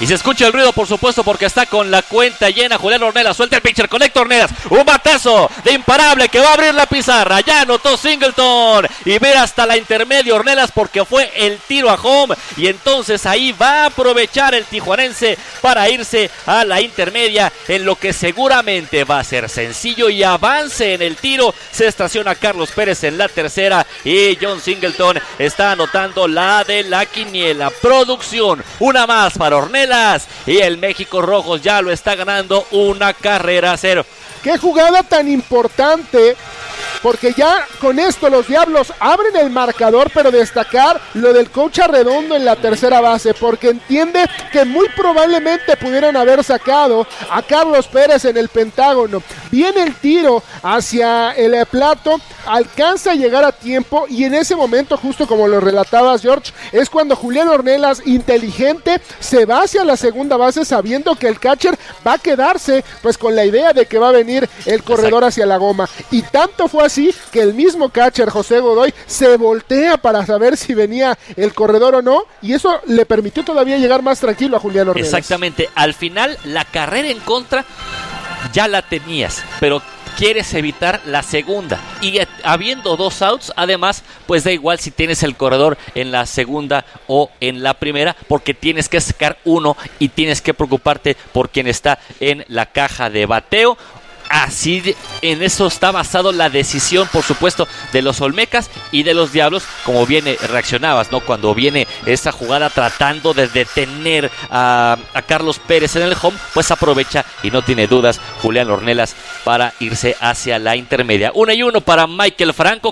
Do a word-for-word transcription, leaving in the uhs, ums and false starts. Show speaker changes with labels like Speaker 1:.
Speaker 1: Y se escucha el ruido, por supuesto, porque está con la cuenta llena. Julián Ornelas suelta el pitcher, conecta Ornelas. Un batazo de imparable que va a abrir la pizarra. Ya anotó Singleton. Y mira hasta la intermedia Ornelas porque fue el tiro a home. Y entonces ahí va a aprovechar el tijuanense para irse a la intermedia en lo que seguramente va a ser sencillo y avance en el tiro. Se estaciona Carlos Pérez en la tercera y John Singleton está anotando la de la quiniela. Producción, una más para Ornelas y el México Rojos ya lo está ganando una carrera a cero.
Speaker 2: ¡Qué jugada tan importante! Porque ya con esto los Diablos abren el marcador, pero destacar lo del coach Arredondo en la tercera base, porque entiende que muy probablemente pudieran haber sacado a Carlos Pérez en el Pentágono. Viene el tiro hacia el plato, alcanza a llegar a tiempo y en ese momento, justo como lo relatabas, George, es cuando Julián Ornelas, inteligente, se va hacia la segunda base sabiendo que el catcher va a quedarse pues con la idea de que va a venir el corredor hacia la goma. Y tanto fue así que el mismo catcher José Godoy se voltea para saber si venía el corredor o no, y eso le permitió todavía llegar más tranquilo a Julián Ornelas.
Speaker 1: Exactamente, al final la carrera en contra ya la tenías, pero quieres evitar la segunda y habiendo dos outs, además pues da igual si tienes el corredor en la segunda o en la primera, porque tienes que sacar uno y tienes que preocuparte por quien está en la caja de bateo. Así en eso está basado la decisión, por supuesto, de los Olmecas y de los Diablos, como viene reaccionabas, ¿no? Cuando viene esa jugada tratando de detener a, a Carlos Pérez en el home, pues aprovecha y no tiene dudas Julián Ornelas para irse hacia la intermedia. Uno y uno para Michael Franco,